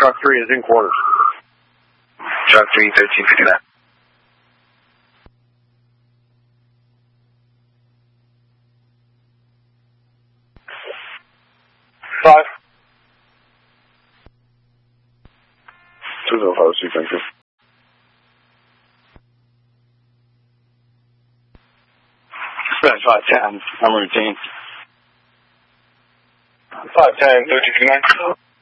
Truck 3 is in quarters. Truck 3, 1359. 5. 205, thank you. Dispatch 510, I'm routine. 510, 1359.